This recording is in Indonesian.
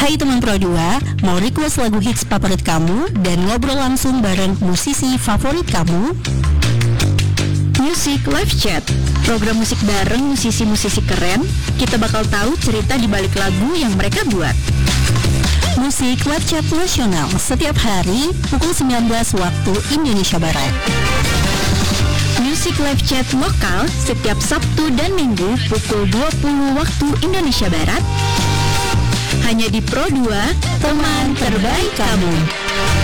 Hai teman Pro 2, mau request lagu hits favorit kamu dan ngobrol langsung bareng musisi favorit kamu? Music Live Chat, program musik bareng musisi-musisi keren. Kita bakal tahu cerita di balik lagu yang mereka buat. Musik Live Chat nasional setiap hari pukul 19 waktu Indonesia Barat. Music Live Chat lokal setiap Sabtu dan Minggu pukul 20 waktu Indonesia Barat. Hanya di Pro 2, teman terbaik kamu.